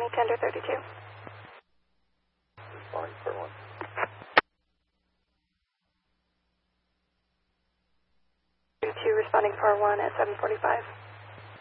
responding tender 32. Responding for 1. Responding for 1 at 7:45.